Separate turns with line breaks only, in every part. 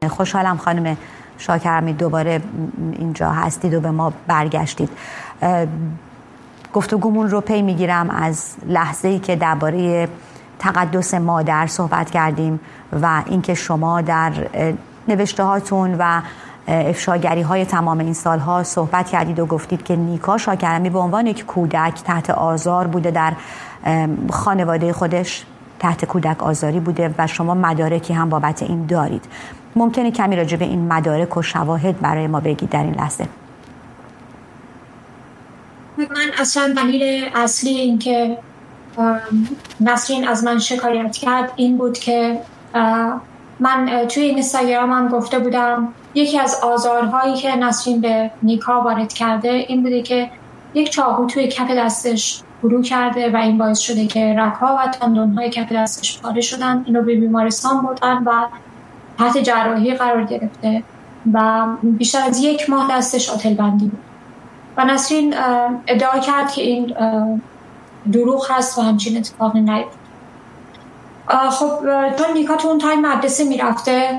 خوشحالم خانم شاکرمی دوباره اینجا هستید و به ما برگشتید. گفتگومون رو پی میگیرم از لحظه‌ای که درباره تقدس مادر صحبت کردیم و اینکه شما در نوشته هاتون و افشاگری های تمام این سالها صحبت کردید و گفتید که نیکا شاکرمی به عنوان یک کودک تحت آزار بوده، در خانواده خودش تحت کودک آزاری بوده و شما مدارکی هم بابت این دارید. ممکنه کمی راجع به این مدارک و شواهد برای ما بگید در این لحظه؟
من اصلا دلیل اصلی این که نسرین از من شکایت کرد این بود که من توی اینستاگرامم گفته بودم یکی از آزارهایی که نسرین به نیکا وارد کرده این بوده که یک چاقو توی کف دستش فرو کرده و این باعث شده که رگ‌ها و تاندون‌های کف دستش پاره شدن. اینو به بیمارستان بردن و تحت جراحی قرار گرفته و بیشتر از 1 ماه دستش آتل بندی بود و نسرین ادعا کرد که این دروغ هست و همچین اتفاقی نیفتاد. خب چون نیکا تو اون تایم مدرسه میرفته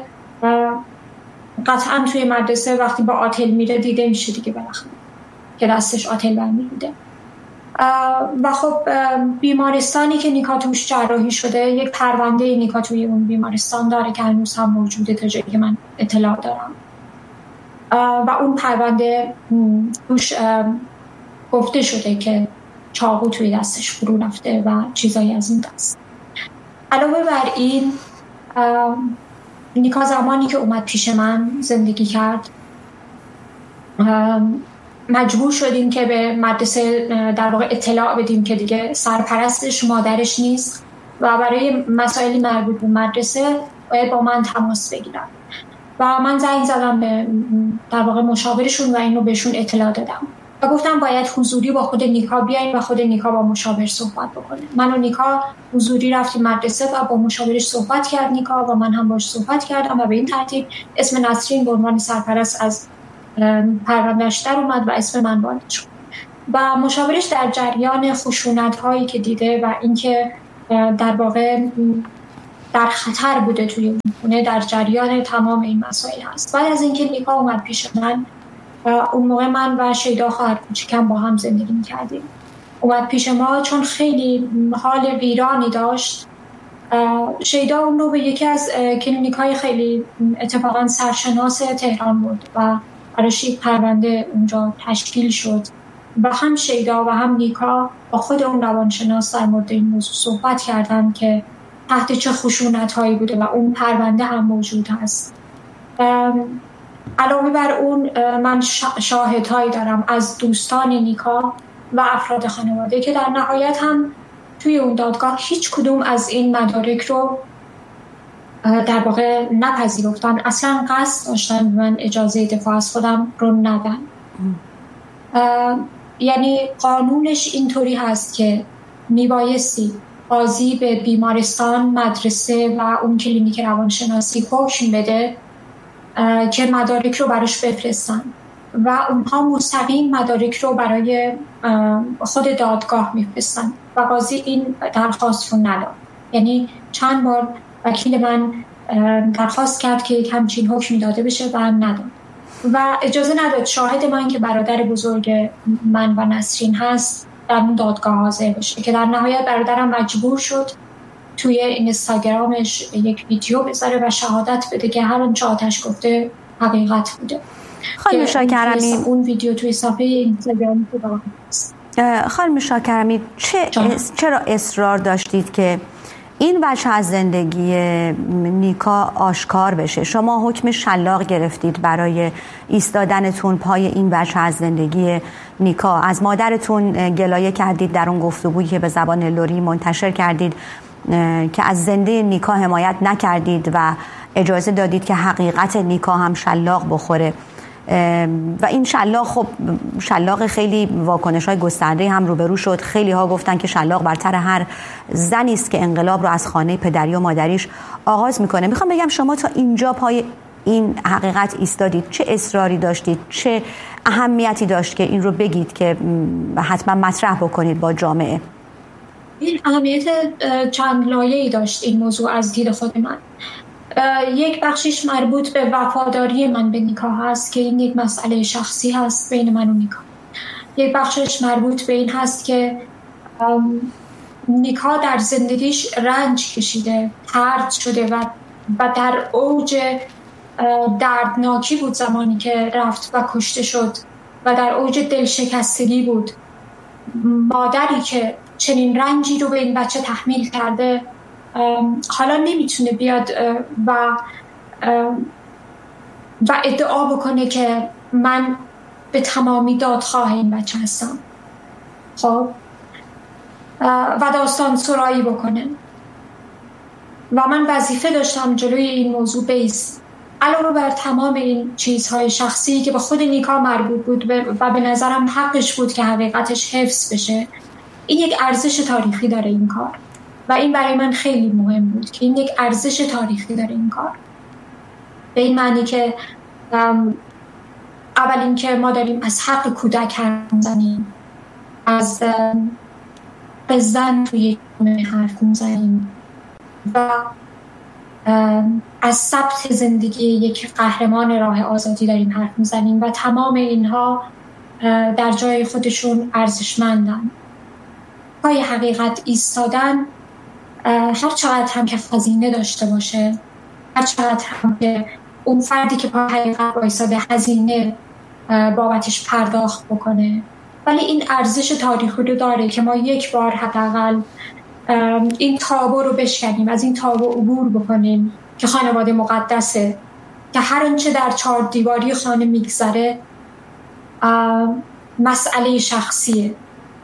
قطعا توی مدرسه وقتی با آتل میره دیده میشه دیگه بالاخره که دستش آتل بندی بوده و خب بیمارستانی که نیکا توش جراحی شده یک پرونده نیکا توی اون بیمارستان داره که هنوز هم موجوده تا جایی که من اطلاع دارم و اون پرونده توش گفته شده که چاقو توی دستش فرو رفته و چیزایی از این دست. علاوه بر این نیکا زمانی که اومد پیش من زندگی کرد مجبور شدیم که به مدرسه در واقع اطلاع بدیم که دیگه سرپرستش مادرش نیست و برای مسائلی مربوط به مدرسه باید با من تماس بگیرن و من زنگ زدم به در واقع مشاورشون و اینو بهشون اطلاع دادم و گفتم باید حضوری با خود نیکا بیاین و خود نیکا با مشاور صحبت بکنه. من و نیکا حضوری رفتیم مدرسه و با مشاورش صحبت کرد نیکا و من هم باش صحبت کردم و به این ترتیب اسم نسرین به عنوان سرپرست از پرونده‌اش در اومد و اسم من وارد شد و مشاورش در جریان خشونت هایی که دیده و اینکه در واقع در خطر بوده توی اون خونه در جریان تمام این مسائل هست. بعد از اینکه نیکا اومد پیش من اون موقع من و شیدا خواهر کوچیکم با هم زندگی می‌کردیم. اومد پیش ما چون خیلی حال ویرانی داشت. شیدا اون رو به یکی از کلینیک‌های خیلی اتفاقا سرشناس تهران برد و براش یک پرونده اونجا تشکیل شد و هم شیدا و هم نیکا با خود اون روانشناس در مورد این موضوع صحبت کردن که تحت چه خشونت‌هایی بوده و اون پرونده هم موجود هست. علاوه بر اون من شاهدهایی دارم از دوستان نیکا و افراد خانواده که در نهایت هم توی اون دادگاه هیچ کدوم از این مدارک رو در واقع نپذیرفتن، اصلا قصد داشتن من اجازه دفاع از خودم رو ندن. یعنی قانونش اینطوری هست که میبایستی قاضی به بیمارستان، مدرسه و اون کلینیک روانشناسی حکم بده که مدارک رو براش بفرستن و اونها مستقیم مدارک رو برای خود دادگاه میفرستن و قاضی این درخواست رو نداد. یعنی چند بار وکیل من درخواست کرد که یک همچین حکمی داده بشه و نداد و اجازه نداد شاهد من که برادر بزرگ من و نسرین هست در اون دادگاه حاضر بشه که در نهایت برادرم مجبور شد توی اینستاگرامش یک ویدیو بذاره و شهادت بده که هر آنچه آتش گفته حقیقت بوده.
خانم شاکرمی
اون ویدیو توی صفحه اینستاگرام هست.
خانم شاکرمی چرا اصرار داشتید که این وجه از زندگی نیکا آشکار بشه؟ شما حکم شلاق گرفتید برای ایستادنتون پای این وجه از زندگی نیکا. از مادرتون گلایه کردید در اون گفتگویی که به زبان لوری منتشر کردید که از زنده نیکا حمایت نکردید و اجازه دادید که حقیقت نیکا هم شلاق بخوره و این شلاق خب شلاق خیلی واکنش‌های گسترده هم روبرو شد. خیلی ها گفتن که شلاق برتر هر زنی است که انقلاب رو از خانه پدری و مادریش آغاز میکنه. میخوام بگم شما تا اینجا پای این حقیقت ایستادید، چه اصراری داشتید، چه اهمیتی داشت که این رو بگید که حتما مطرح بکنید با جامعه؟
این اهمیت چند لایه‌ای داشت این موضوع از دید خود من. یک بخشش مربوط به وفاداری من به نیکا هست که این یک مسئله شخصی هست بین من و نیکا. یک بخشش مربوط به این هست که نیکا در زندگیش رنج کشیده، طرد شده و در اوج دردناکی بود زمانی که رفت و کشته شد و در اوج دلشکستگی بود. مادری که چنین رنجی رو به این بچه تحمیل کرده حالا نمیتونه بیاد و ادعا بکنه که من به تمامی دادخواه این بچه هستم، خب، و داستان سرایی بکنه. و من وظیفه داشتم جلوی این موضوع بیست، علاوه بر تمام این چیزهای شخصی که به خود نیکا مربوط بود و به نظرم حقش بود که حقیقتش حفظ بشه. این یک ارزش تاریخی داره این کار و این برای من خیلی مهم بود که این یک ارزش تاریخی داره این کار، به این معنی که اول این که ما داریم از حق کودک حرف میزنیم، از زن توی حرف میزنیم و از ثبت زندگی یک قهرمان راه آزادی داریم حرف میزنیم و تمام اینها در جای خودشون ارزشمندن. پای حقیقت ایستادن، هر چقدر هم که خزینه داشته باشه، هر چقدر هم که اون فردی که پای حقیقت ایستاده هزینه بابتش پرداخت بکنه، ولی این ارزش تاریخی رو داره که ما یک بار حداقل این تابو رو بشکنیم، از این تابو عبور بکنیم که خانواده مقدسه، که هر آنچه در 4 دیواری خانه میگذره مسئله شخصیه.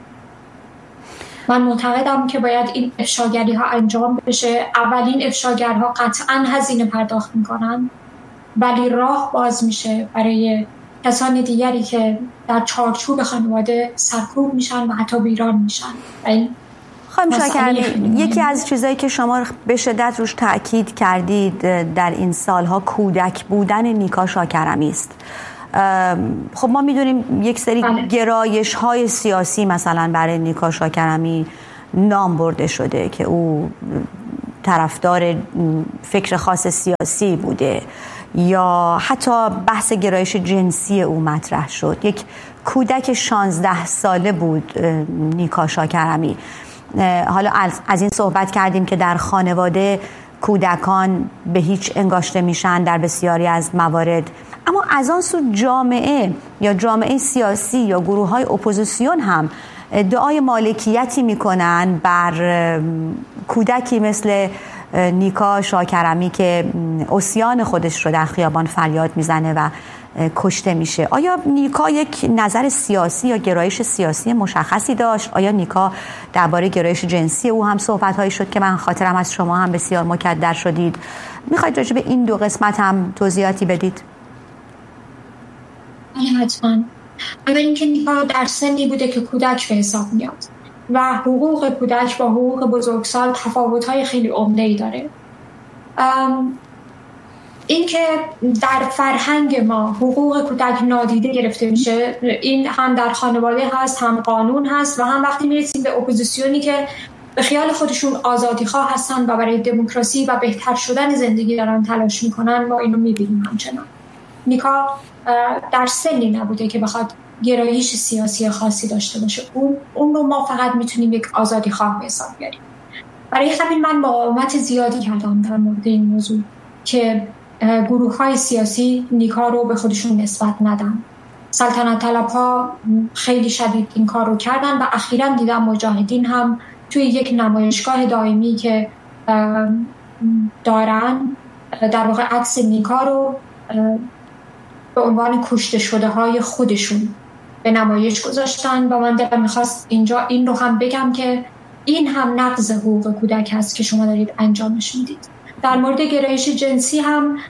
من معتقدم که باید این افشاگری ها انجام بشه. اولین افشاگرها قطعاً هزینه پرداخت میکنن، ولی راه باز میشه برای کسان دیگری که در چارچوب خانواده سرکوب میشن و حتی ویران میشن.
خانم شاکرمی، یکی از چیزایی که شما به شدت روش تأکید کردید در این سالها کودک بودن نیکا شاکرمی است. خب ما میدونیم یک سری گرایش های سیاسی مثلا برای نیکا شاکرمی نام برده شده که او طرفدار فکر خاص سیاسی بوده، یا حتی بحث گرایش جنسی او مطرح شد. یک کودک 16 ساله بود نیکا شاکرمی. حالا از این صحبت کردیم که در خانواده کودکان به هیچ انگاشته میشن در بسیاری از موارد، اما از آن سو جامعه یا جامعه سیاسی یا گروه های اپوزیسیون هم ادعای مالکیتی میکنن بر کودکی مثل نیکا شاکرمی که عصیان خودش رو در خیابان فریاد میزنه و کشته میشه. آیا نیکا یک نظر سیاسی یا گرایش سیاسی مشخصی داشت؟ آیا نیکا درباره گرایش جنسی او هم صحبت‌هایی شد که من خاطرم از شما هم بسیار مکدر شدید؟ میخواید راجع به این دو قسمت هم توضیحاتی بدید؟
حتما. اول اینکه نیکا در سنی بوده که کودک به حساب میاد و حقوق کودک با حقوق بزرگسال تفاوت‌های خیلی عمده‌ای داره. اینکه در فرهنگ ما حقوق کودک نادیده گرفته میشه، این هم در خانواده هست، هم قانون هست، و هم وقتی میرسیم به اپوزیسیونی که به خیال خودشون آزادیخواه هستن و برای دموکراسی و بهتر شدن زندگی دارن تلاش میکنن، ما اینو میبینیم. همچنان نیکا در سنی نبوده که بخواد گرایش سیاسی خاصی داشته باشه. اون رو ما فقط میتونیم یک آزادیخواه به حساب بیاریم. برای همین من مقاومت زیادی کردم در مورد این موضوع که گروه‌های سیاسی نیکا رو به خودشون نسبت ندن. سلطنت طلب‌ها خیلی شدید این کار رو کردن و اخیراً دیدم مجاهدین هم توی یک نمایشگاه دائمی که دارن در واقع عکس نیکا رو به عنوان کشته شده های خودشون به نمایش گذاشتن و من دلم میخواست اینجا این رو هم بگم که این هم نقض حقوق کودک هست که شما دارید انجامش میدید. در مورد گرایش جنسی هم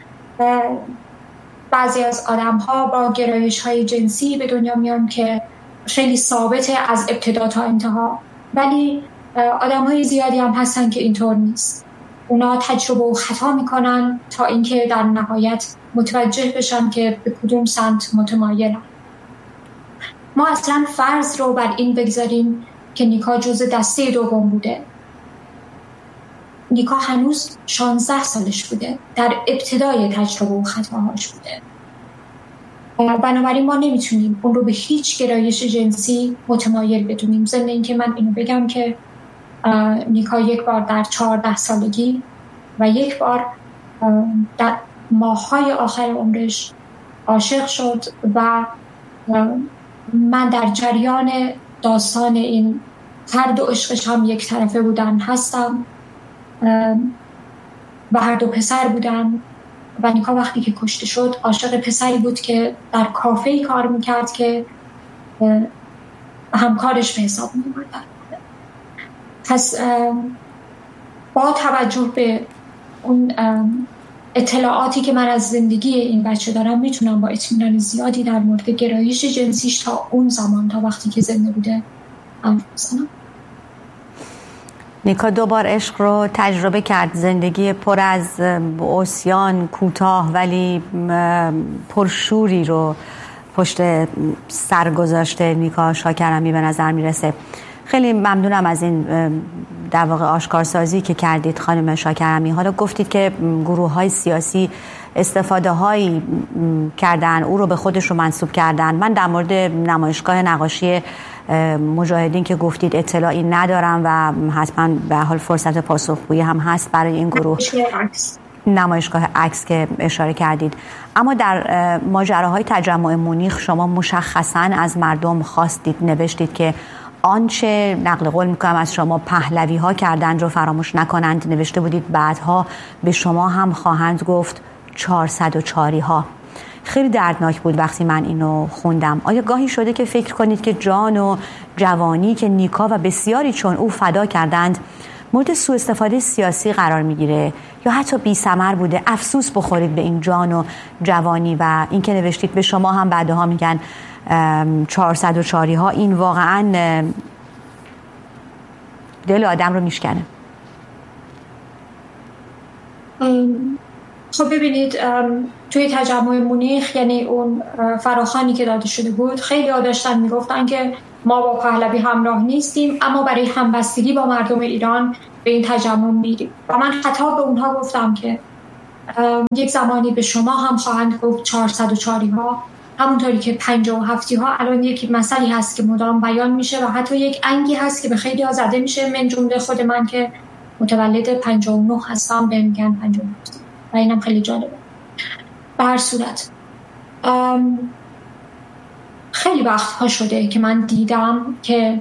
بعضی از آدم ها با گرایش های جنسی به دنیا میان که خیلی ثابته از ابتدا تا انتها، ولی آدم های زیادی هم هستن که اینطور نیست. اونا تجربه و خطا میکنن تا اینکه در نهایت متوجه بشن که به کدوم سمت متمایلن. ما اصلا فرض رو بر این بگذاریم که نیکا جزء دسته دوم بوده نیکا هنوز 16 سالش بوده، در ابتدای تجربه و خطاهاش بوده. بنابراین ما نمیتونیم اون رو به هیچ گرایش جنسی متمایل بدونیم. ضمن اینکه من اینو بگم که نیکا یک بار در 14 سالگی و یک بار در ماه‌های آخر عمرش عاشق شد و من در جریان داستان این هر دو عشقش هم یک طرفه بودن هستم و هر دو پسر بودن و نیکا وقتی که کشته شد عاشق پسری بود که در کافه‌ای کار میکرد که همکارش به حساب می‌اومد. پس با توجه به اون اطلاعاتی که من از زندگی این بچه دارم میتونم با اطمینان زیادی در مورد گرایش جنسیش تا اون زمان، تا وقتی که زنده بوده حرف بزنم.
نیکا 2 بار عشق رو تجربه کرد، زندگی پر از عصیان کوتاه ولی پرشوری رو پشت سر گذاشته نیکا شاکرمی به نظر میرسه. خیلی ممنونم از این در واقع آشکارسازی که کردید خانم شاکرمی. حالا گفتید که گروه‌های سیاسی استفاده هایی کردن، او رو به خودش رو منسوب کردن. من در مورد نمایشگاه نقاشی مجاهدین که گفتید اطلاعی ندارم و حتما به حال فرصت پاسخگویی هم هست برای این گروه. نمایشگاه عکس که اشاره کردید. اما در ماجراهای تجمع مونیخ شما مشخصاً از مردم خواستید، نوشتید که آنچه نقل قول میکنم از شما پهلوی ها کردند رو فراموش نکنند. نوشته بودید بعدها به شما هم خواهند گفت 404 ها. خیلی دردناک بود وقتی من اینو خوندم. آیا گاهی شده که فکر کنید که جان و جوانی که نیکا و بسیاری چون او فدا کردند مورد سوء استفاده سیاسی قرار میگیره یا حتی بی ثمر بوده؟ افسوس بخورید به این جان و جوانی. و این که نوشتید به شما هم بعدها میگن 404 ها، این واقعا دل آدم رو میشکنه.
خب ببینید، توی تجمع مونیخ، یعنی اون فراخوانی که داده شده بود، خیلی ها داشتن میگفتن که ما با پهلوی همراه نیستیم اما برای همبستگی با مردم ایران به این تجمع میریم. و من خطاب به اونها گفتم که یک زمانی به شما هم خواهند گفت 404 ها، همونطوری که 57 ها. الان یک مسئله هست که مدام بیان میشه و حتی یک انگی هست که به خیلی ها زده میشه، من جمله خود من که متولد 59 هستم به میگن 57 و اینم خیلی جالبه. به هر صورت خیلی وقتها شده که من دیدم که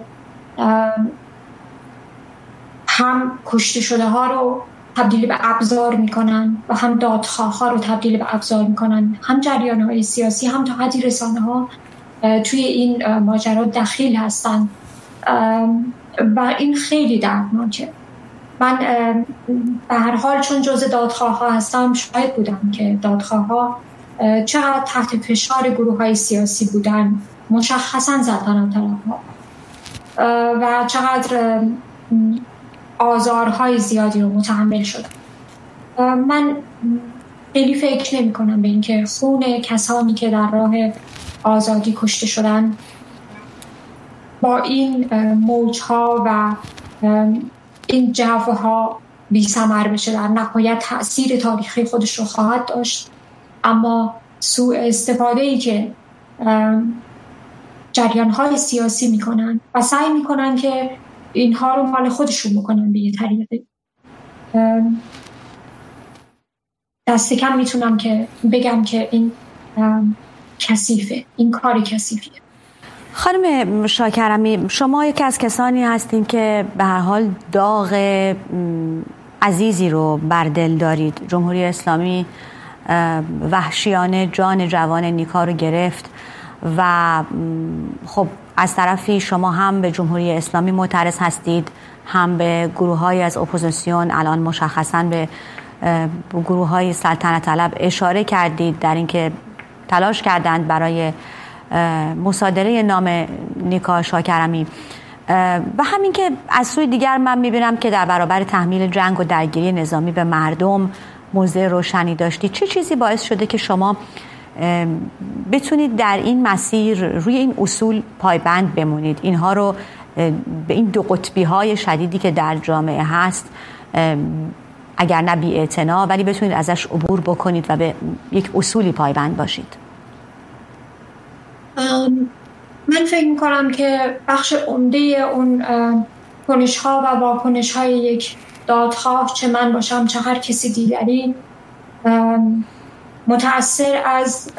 هم کشته شده ها رو تبدیل به ابزار میکنن و هم دادخواه ها رو تبدیل به ابزار میکنن، هم جریان های سیاسی هم تا حدی رسانه ها توی این ماجرا دخیل هستن و این خیلی دردناکه. من به هر حال چون جزء دادخواه ها هستم شاهد بودم که دادخواه ها چقدر تحت فشار گروه های سیاسی بودن، مشخصا زدن طرف ها و چقدر آزارهای زیادی رو متحمل شدم. من خیلی فکر نمی کنم به اینکه خون کسانی که در راه آزادی کشته شدن با این موجها و این جوها بی ثمر بشه. در نهایت تأثیر تاریخی خودش رو خواهد داشت، اما سوء استفاده‌ای که جریان‌های سیاسی میکنن و سعی میکنن که اینها رو مال خودشون بکنن به یه طریقی، دست کم میتونم که بگم که این کثیفه، این کار کثیفیه.
خانم شاکرمی، شما یکی از کسانی هستین که به هر حال داغ عزیزی رو بر دل دارید. جمهوری اسلامی وحشیانه جان جوان نیکا رو گرفت و خب از طرفی شما هم به جمهوری اسلامی معترض هستید، هم به گروه‌های از اپوزیسیون، الان مشخصاً به گروه‌های سلطنت طلب اشاره کردید در اینکه تلاش کردند برای مصادره نام نیکا شاکرمی و همین که از سوی دیگر من میبینم که در برابر تحمیل جنگ و درگیری نظامی به مردم موضع روشنی داشتید. چه چیزی باعث شده که شما بتونید در این مسیر روی این اصول پایبند بمونید، اینها رو به این دو قطبی های شدیدی که در جامعه هست اگر نه بی‌اعتنا ولی بتونید ازش عبور بکنید و به یک اصولی پایبند باشید؟
من فکر میکنم که بخش عمده اون کنش‌ها و واکنش‌های یک دادخواه، چه من باشم چه هر کسی دیگری، متأثر از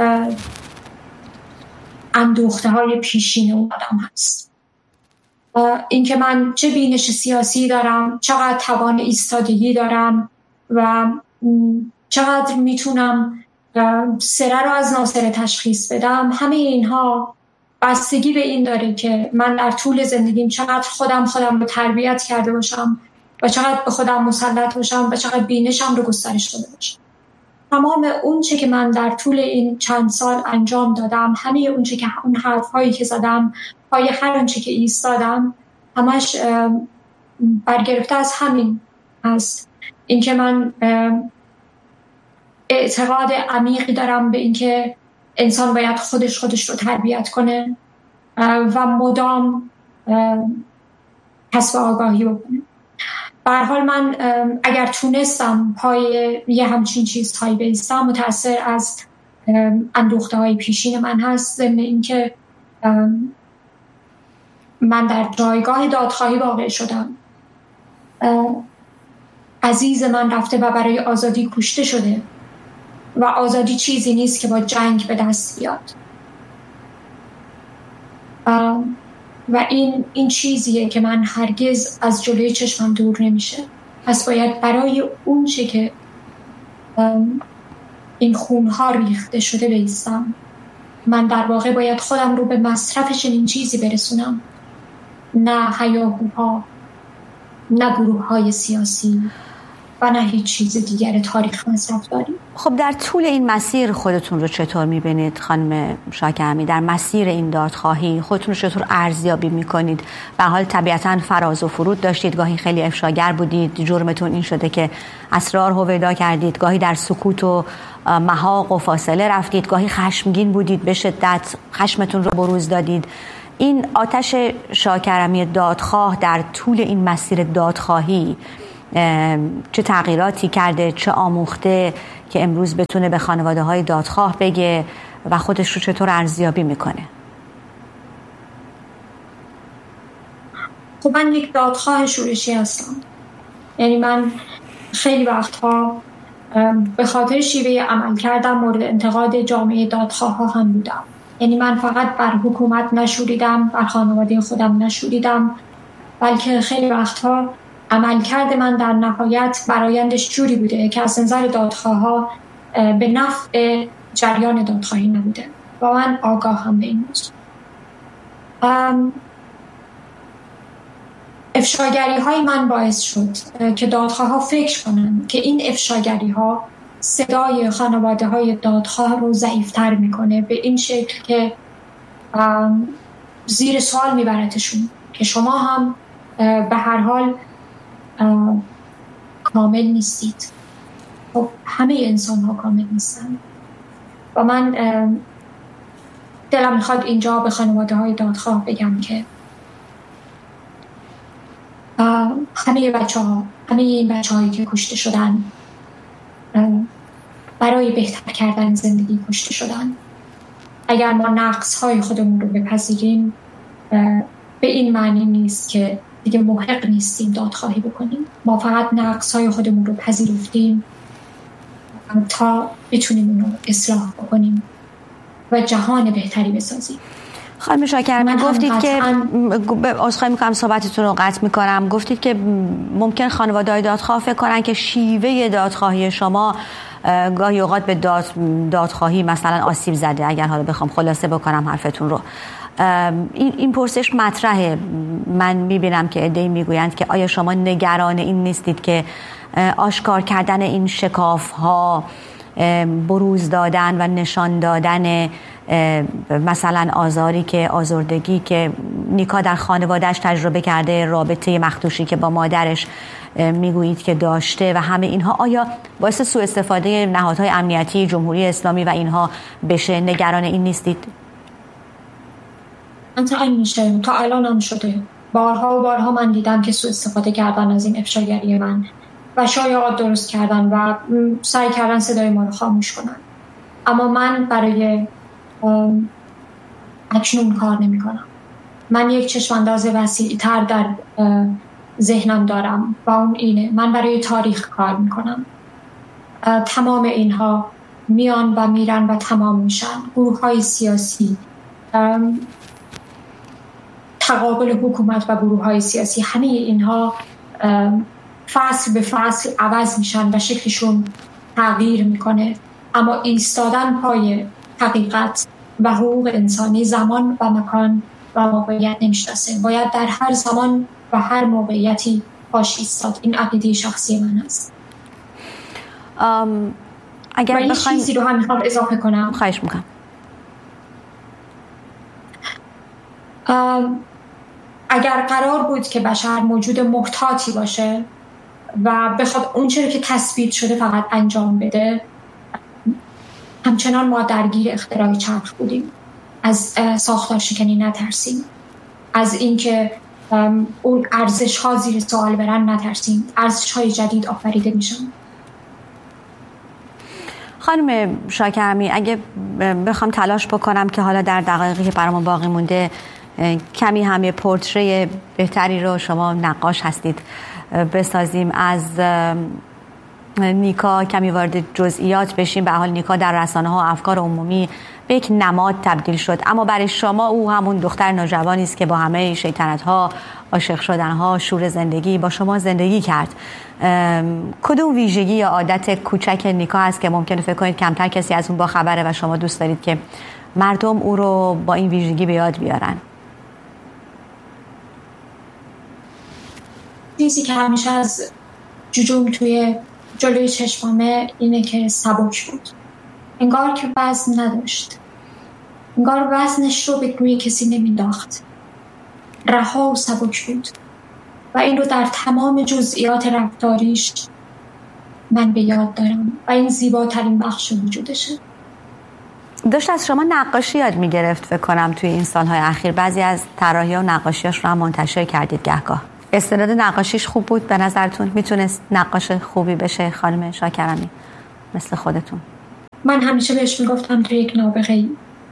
اندوخته‌های پیشین اون آدم هست. اینکه من چه بینش سیاسی دارم، چقدر توان ایستادگی دارم و چقدر میتونم سره رو از ناسره تشخیص بدم، همه اینها بستگی به این داره که من در طول زندگیم چقدر خودم رو تربیت کرده باشم و چقدر به خودم مسلط باشم و چقدر بینشم رو گسترش داده باشم. تمام اون چه که من در طول این چند سال انجام دادم، همه اون چه که اون حرف‌هایی که زدم، پای هر اون چه که ایستادم، همش برگرفته از همین هست. اینکه من اعتقاد عمیقی دارم به اینکه انسان باید خودش رو تربیت کنه و مدام کسب آگاهی بکنه. به هر حال من اگر تونستم پای یه همچین چیزهایی بایستم، متأثر از اندوخته‌های پیشین من هست، ضمن اینکه من در جایگاه دادخواهی واقع شدم. عزیز من رفته و برای آزادی کشته شده و آزادی چیزی نیست که با جنگ به دست بیاد و این چیزیه که من هرگز از جلوی چشمم دور نمیشه. پس باید برای اون چه که این خونها ریخته شده بایستم. من در واقع باید خودم رو به مصرف چنین چیزی برسونم، نه هیاهوها، نه گروه‌های سیاسی و نه هیچ چیز دیگر تاریخ مصرف داریم.
خب در طول این مسیر خودتون رو چطور می‌بینید خانم شاکرمی؟ در مسیر این دادخواهی خودتون رو چطور ارزیابی می‌کنید؟ به حال طبیعتاً فراز و فرود داشتید، گاهی خیلی افشاگر بودید، جرمتون این شده که اسرار هویدا کردید، گاهی در سکوت و محاق و فاصله رفتید، گاهی خشمگین بودید، به شدت خشمتون رو بروز دادید. این آتش شاکرمی دادخواه در طول این مسیر دادخواهی چه تغییراتی کرده، چه آموخته که امروز بتونه به خانواده‌های دادخواه بگه و خودش رو چطور ارزیابی میکنه؟
خب من یک دادخواه شورشی هستم. یعنی من خیلی وقتها به خاطر شیوه عمل کردم مورد انتقاد جامعه دادخواه ها هم بودم. یعنی من فقط بر حکومت نشوریدم، بر خانواده خودم نشوریدم، بلکه خیلی وقتها عملکرد من در نهایت برآیندش جوری بوده که از نظر دادخواه‌ها به نفع جریان دادخواهی نبوده و من آگاهم به این موضوع. افشاگری‌های من باعث شد که دادخواه‌ها فکر کنن که این افشاگری‌ها صدای خانواده‌های دادخواه رو ضعیف‌تر می‌کنه، به این شکل که زیر سوال میبرتشون که شما هم به هر حال کامل نیستید. خب همه انسان ها کامل نیستن و من دلم میخواد اینجا به خانواده های دادخواه بگم که همه این بچه هایی که کشته شدن برای بهتر کردن زندگی کشته شدن. اگر ما نقص های خودمون رو بپذیریم، به این معنی نیست که دیگه محق نیستیم دادخواهی بکنیم. ما فقط نقص‌های خودمون رو پذیرفتیم تا بتونیم اون رو اصلاح بکنیم و جهان بهتری بسازیم.
خانم شاکرمی گفتید که عذرخواهی میکنم صحبتتون رو قطع میکنم، گفتید که ممکن خانواده‌های دادخواه فکر کنن که شیوه دادخواهی شما گاهی اوقات به دادخواهی مثلا آسیب زده، اگر حالا بخوام خلاصه بکنم حرفتون رو. این پرسش مطرحه. من میبینم که عده‌ای میگویند که آیا شما نگران این نیستید که آشکار کردن این شکاف‌ها، بروز دادن و نشان دادن مثلا آزردگی که نیکا در خانوادهش تجربه کرده، رابطه مخدوشی که با مادرش میگویید که داشته و همه اینها، آیا باعث سوء استفاده نهادهای امنیتی جمهوری اسلامی و اینها بشه؟ نگران این نیستید؟
میشه، تا الان هم شده. بارها و بارها من دیدم که سوء استفاده کردن از این افشاگری من و شایعات درست کردن و سعی کردن صدای ما رو خاموش کنن. اما من برای اکنون کار نمی کنم. من یک چشمانداز وسیع‌تر در ذهنم دارم و اون اینه: من برای تاریخ کار می کنم. تمام اینها میان و میرن و تمام میشن. گروه های سیاسی، تقابل حکومت و گروه های سیاسی، همه اینها فصل به فصل عوض میشن و شکلشون تغییر میکنه، اما ایستادن پای حقیقت و حقوق انسانی زمان و مکان و موقعیت نمیشناسه. باید در هر زمان و هر موقعیتی پاش ایستاد. این عقیده شخصی من است.
اگر
و این چیزی رو هم میخوام اضافه کنم.
خواهش میکنم.
اگر قرار بود که بشر موجود محتاطی باشه و بخواد اون چیزی که تثبیت شده فقط انجام بده، همچنان ما درگیر اختراع چرخ بودیم. از ساختار شکنی نترسیم، از اینکه اون ارزش ها زیر سوال برن نترسیم. ارزش های جدید آفریده میشن.
خانم شاکرمی، اگه بخوام تلاش بکنم که حالا در دقایقی که برامون باقی مونده کمی همه پورتری بهتری رو، شما نقاش هستید، بسازیم از نیکا، کمی وارد جزئیات بشیم. به حال نیکا در رسانه ها و افکار عمومی به یک نماد تبدیل شد، اما برای شما او همون دختر نوجوانی است که با همه شیطنت ها، عاشق شدن ها، شور زندگی با شما زندگی کرد. کدوم ویژگی یا عادت کوچک نیکا هست که ممکنه فکر کنید کمتر کسی از اون با خبره و شما دوست دارید که مردم او رو با این ویژگی به یاد بیارن؟
چیزی که همیشه از جوجوم توی جلوی چشمامه اینه که سبک بود. انگار که وزن نداشت. انگار وزنش رو به روی کسی نمینداخت. رها و سبک بود. و این رو در تمام جزئیات رفتاریش من به یاد دارم و این زیباترین بخش وجودشه.
داشت از شما نقاشی یاد میگرفت فکر کنم توی این سالهای اخیر. بعضی از طراحی و نقاشیاش رو هم منتشر کردید گهگاه. استعداد نقاشیش خوب بود به نظرتون؟ میتونست نقاش خوبی بشه خانم شاکرمی مثل خودتون؟
من همیشه بهش میگفتم تو یک نابغه‌ای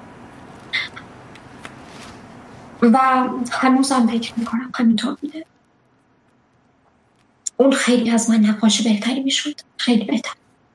و هنوزم فکر میکنم همینطور بوده. اون خیلی از من نقاش بهتری میشد، خیلی بهتر.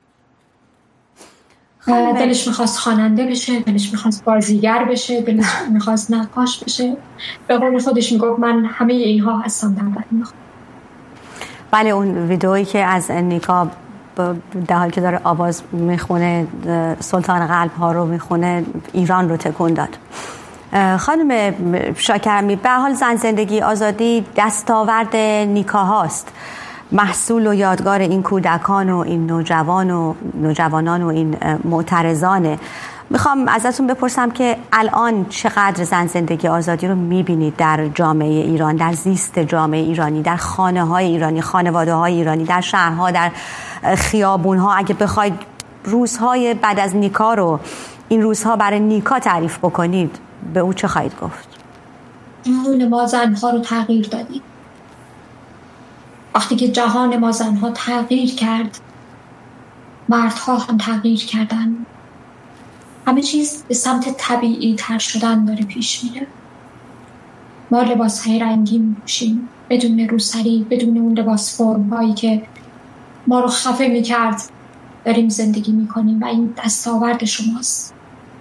دلش میخواست خواننده بشه، دلش میخواست بازیگر بشه، دلش میخواست نقاش بشه. به قول خودش میگفت من همه اینها هستم در بدن.
بله، اون ویدئویی که از نیکا در حالی که داره آواز میخونه سلطان قلب ها رو میخونه ایران رو تکون داد. خانم شاکرمی، به حال زن زندگی آزادی دستاورد نیکا هاست، محصول و یادگار این کودکان و این نوجوانان و این معترضانه. میخوام ازتون بپرسم که الان چقدر زن زندگی آزادی رو میبینید در جامعه ایران، در زیست جامعه ایرانی، در خانه های ایرانی، خانواده های ایرانی، در شهرها، در خیابون ها؟ اگه بخواید روزهای بعد از نیکا رو، این روزها برای نیکا تعریف بکنید، به او چه خواهید گفت؟
جهان ما زنها رو تغییر دادیم. وقتی که جهان ما زنها تغییر کرد، مردها هم تغییر کردن. همه چیز به سمت طبیعی تر شدن داره پیش میره. ما لباس های رنگین میپوشیم بدون روسری، بدون اون لباس فرم هایی که ما رو خفه میکرد. داریم زندگی میکنیم و این دستاورد شماست.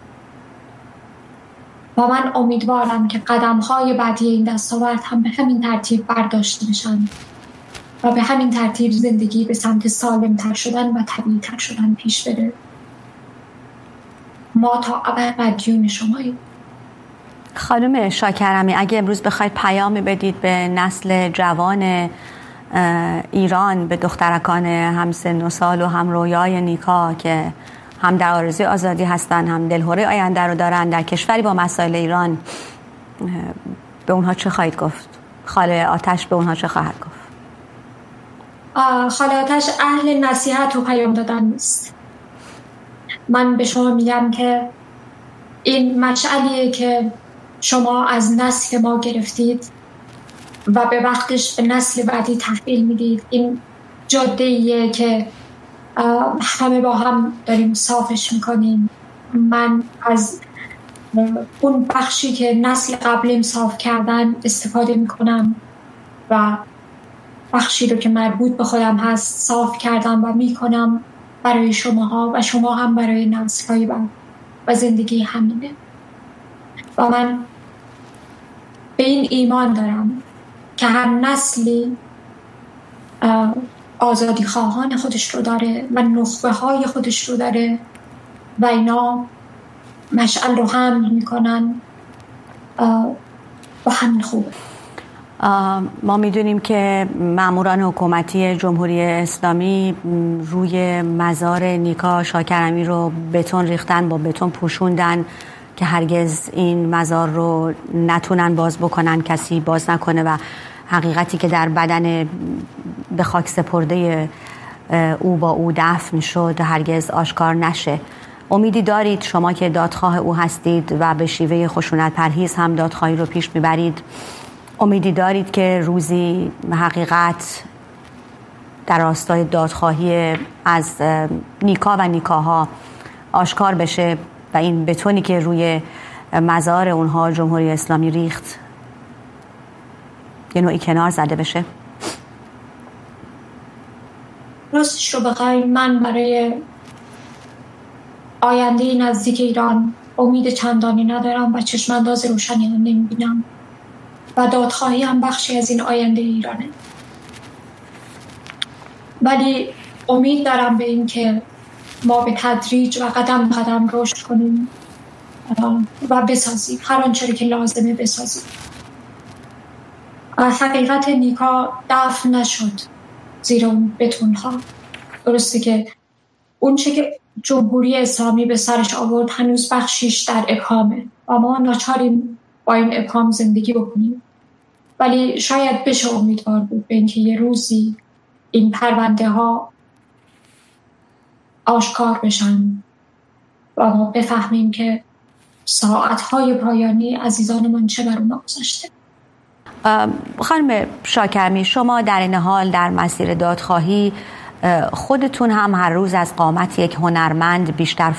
و من امیدوارم که قدم های بعدی این دستاورد هم به همین ترتیب برداشته بشن و به همین ترتیب زندگی به سمت سالم تر شدن و طبیعی تر شدن پیش بره. ما تا ابد مدیون شماییم.
خانم شاکرمی، اگه امروز بخواید پیامی بدید به نسل جوان ایران، به دخترکان هم سن و سال و هم رویای نیکا که هم در آرزوی آزادی هستن، هم دلهوره آینده رو دارن در کشوری با مسائل ایران، به اونها چه خواهید گفت؟ خاله آتش به اونها چه خواهد گفت؟
خاله آتش اهل نصیحت و پیام دادن نیست. من به شما میگم که این مشعلیه که شما از نسل ما گرفتید و به وقتش به نسل بعدی تحویل میدید. این جاده‌ایه که همه با هم داریم صافش میکنیم. من از اون بخشی که نسل قبلیم صاف کردن استفاده میکنم و بخشی رو که مربوط به خودم هست صاف کردم و میکنم برای شماها و شما هم برای نسل‌های بعد و زندگی همینه. و من به این ایمان دارم که هر نسلی آزادی خواهان خودش رو داره و نخبه های خودش رو داره و اینا مشعل رو حمل میکنن و همین خوبه.
ما میدونیم که ماموران حکومتی جمهوری اسلامی روی مزار نیکا شاکرمی رو بتون ریختن، با بتون پوشوندن که هرگز این مزار رو نتونن باز بکنن، کسی باز نکنه و حقیقتی که در بدن به خاک سپرده او با او دفن شد هرگز آشکار نشه. امیدی دارید شما که دادخواه او هستید و به شیوه خشونت پرهیز هم دادخواهی رو پیش میبرید، امیدی دارید که روزی حقیقت در راستای دادخواهی از نیکا و نیکاها آشکار بشه و این بتونی که روی مزار اونها جمهوری اسلامی ریخت یه نوعی کنار زده بشه؟
راستش رو بخوای من برای آینده نزدیک ایران امید چندانی ندارم و چشمانداز روشنی هم نمیبینم و دادخواهی هم بخشی از این آینده ایرانه، ولی امید دارم به این که ما به تدریج و قدم قدم رشد کنیم و بسازیم هر آنچه که لازمه بسازیم. حقیقت نیکا دفن نشد زیر اون بتونها. درسته که اون چه که جمهوری اسلامی به سرش آورد هنوز بخشیش در ابهامه و ما ناچاریم با این ابهام زندگی بکنیم، ولی شاید بشه امیدوار بود به اینکه یه روزی این پرونده ها آشکار بشن و ما بفهمیم که ساعتهای پایانی عزیزانمان چه بر اونا گذشته.
خانم شاکرمی، شما در این حال در مسیر دادخواهی خودتون هم هر روز از قامت یک هنرمند بیشتر